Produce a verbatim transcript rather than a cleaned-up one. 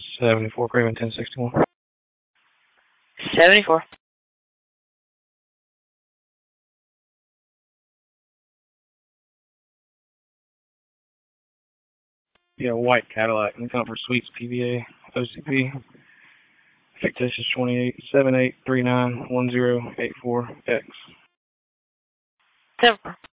seventy-four, Craven ten sixty-one. seventy-four. Yeah, white Cadillac. I'm coming for Suites P V A, O C P. Fictitious twenty-eight, seven eight three nine one zero eight four X. seven four.